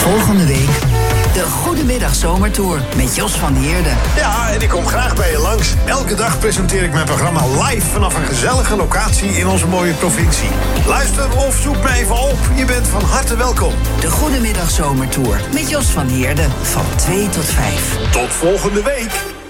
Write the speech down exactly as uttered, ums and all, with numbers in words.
volgende week. De Goedemiddag Zomertour met Jos van Heerde. Ja, en ik kom graag bij je langs. Elke dag presenteer ik mijn programma live vanaf een gezellige locatie in onze mooie provincie. Luister of zoek mij even op. Je bent van harte welkom. De Goedemiddag Zomertour met Jos van Heerde van twee tot vijf. Tot volgende week.